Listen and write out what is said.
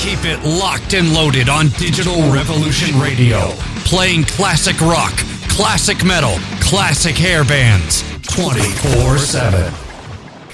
Keep it locked and loaded on Digital Revolution Radio. Playing classic rock, classic metal, classic hair bands 24/7.